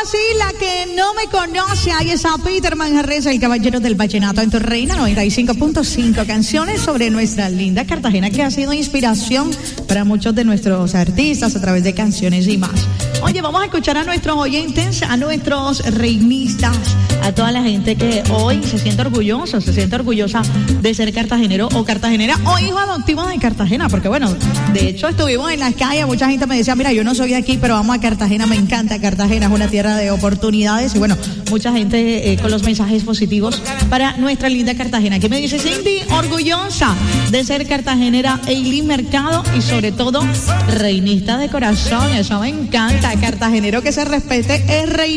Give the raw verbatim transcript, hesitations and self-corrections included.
así, la que no me conoce, ahí está Peter Manjarres, el caballero del vallenato en tu Reina noventa y cinco punto cinco, canciones sobre nuestra linda Cartagena que ha sido inspiración para muchos de nuestros artistas a través de canciones y más. Oye, vamos a escuchar a nuestros oyentes, a nuestros reinistas, a toda la gente que hoy se siente orgulloso, se siente orgullosa de ser cartagenero o cartagenera o hijo adoptivo de Cartagena, porque bueno, de hecho estuvimos en las calles, mucha gente me decía, mira, yo no soy de aquí, pero vamos a Cartagena, me encanta Cartagena, es una tierra de oportunidades y bueno, mucha gente eh, con los mensajes positivos para nuestra linda Cartagena. Aquí me dice Cindy, orgullosa de ser cartagenera, Eileen Mercado y sobre todo reinista de corazón, eso me encanta, cartagenero que se respete es rey.